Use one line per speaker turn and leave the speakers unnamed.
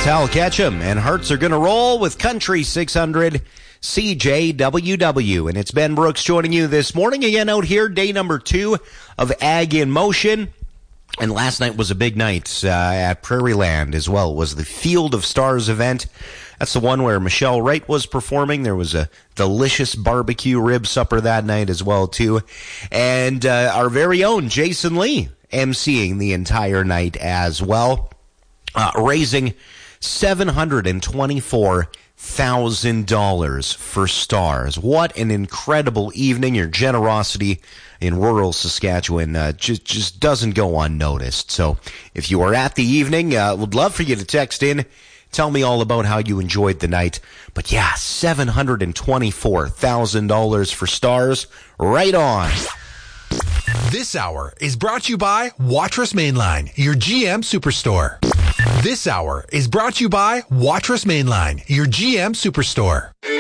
It's Hal Ketchum, and Hearts are going to roll with Country 600 CJWW. And it's Ben Brooks joining you this morning again out here, day number 2 of Ag in Motion. And last night was a big night at Prairie Land as well. It was the Field of Stars event. That's the one where Michelle Wright was performing. There was a delicious barbecue rib supper that night as well, too. And our very own Jason Lee emceeing the entire night as well, raising $724,000 for Stars. What an incredible evening. Your generosity in rural Saskatchewan just doesn't go unnoticed. So if you are at the evening, would love for you to text in. Tell me all about how you enjoyed the night. But yeah, $724,000 for Stars. Right on.
This hour is brought to you by Watrous Mainline, your GM Superstore. This hour is brought to you by Watrous Mainline, your GM Superstore.